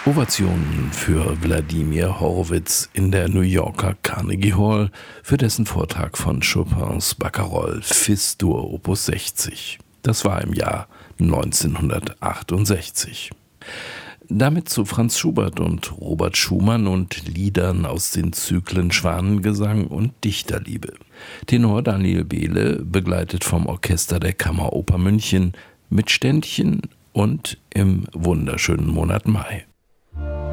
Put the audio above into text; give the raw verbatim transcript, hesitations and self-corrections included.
Ovationen für Wladimir Horowitz in der New Yorker Carnegie Hall für dessen Vortrag von Chopins Barcarolle Fis-Dur Opus sechzig. Das war im Jahr neunzehnhundertachtundsechzig. Damit zu Franz Schubert und Robert Schumann und Liedern aus den Zyklen Schwanengesang und Dichterliebe. Tenor Daniel Behle, begleitet vom Orchester der Kammeroper München, mit Ständchen und im wunderschönen Monat Mai.